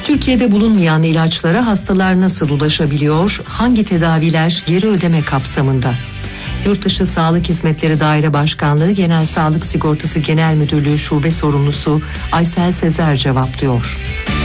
Türkiye'de bulunmayan ilaçlara hastalar nasıl ulaşabiliyor? Hangi tedaviler geri ödeme kapsamında? Yurtdışı Sağlık Hizmetleri Daire Başkanlığı Genel Sağlık Sigortası Genel Müdürlüğü Şube Sorumlusu Aysel Sezer cevaplıyor.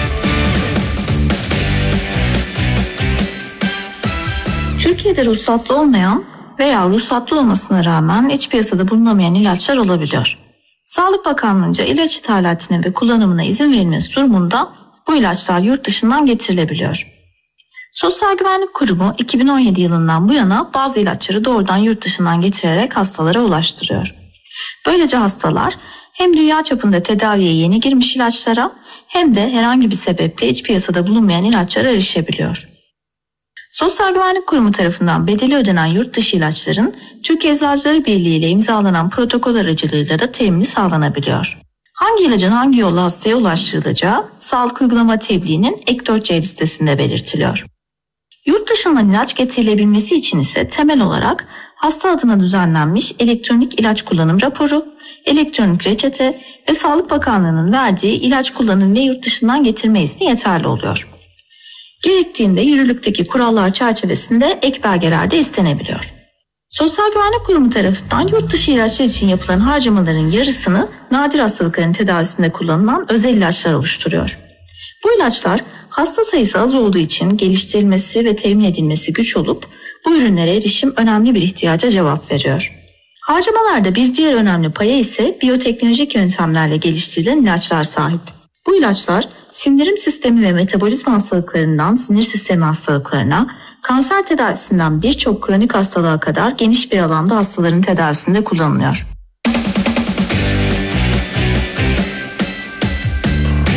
Türkiye'de ruhsatlı olmayan veya ruhsatlı olmasına rağmen iç piyasada bulunamayan ilaçlar olabiliyor. Sağlık Bakanlığı'nca ilaç ithalatine ve kullanımına izin verilmesi durumunda bu ilaçlar yurt dışından getirilebiliyor. Sosyal Güvenlik Kurumu 2017 yılından bu yana bazı ilaçları doğrudan yurt dışından getirerek hastalara ulaştırıyor. Böylece hastalar hem dünya çapında tedaviye yeni girmiş ilaçlara hem de herhangi bir sebeple iç piyasada bulunmayan ilaçlara erişebiliyor. Sosyal Güvenlik Kurumu tarafından bedeli ödenen yurt dışı ilaçların Türkiye Eczacıları Birliği ile imzalanan protokol aracılığıyla da temini sağlanabiliyor. Hangi ilacın hangi yolla hastaya ulaştırılacağı sağlık uygulama tebliğinin ek 4C listesinde belirtiliyor. Yurt dışından ilaç getirilebilmesi için ise temel olarak hasta adına düzenlenmiş elektronik ilaç kullanım raporu, elektronik reçete ve Sağlık Bakanlığı'nın verdiği ilaç kullanım ve yurt dışından getirme izni yeterli oluyor. Gerektiğinde yürürlükteki kurallar çerçevesinde ek belgeler de istenebiliyor. Sosyal Güvenlik Kurumu tarafından yurt dışı ilaçlar için yapılan harcamaların yarısını nadir hastalıkların tedavisinde kullanılan özel ilaçlar oluşturuyor. Bu ilaçlar hasta sayısı az olduğu için geliştirilmesi ve temin edilmesi güç olup bu ürünlere erişim önemli bir ihtiyaca cevap veriyor. Harcamalarda bir diğer önemli paya ise biyoteknolojik yöntemlerle geliştirilen ilaçlar sahip. Bu ilaçlar sindirim sistemi ve metabolizma hastalıklarından sinir sistemi hastalıklarına, kanser tedavisinden birçok kronik hastalığa kadar geniş bir alanda hastaların tedavisinde kullanılıyor.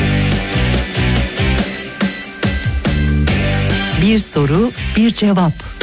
Bir soru, bir cevap.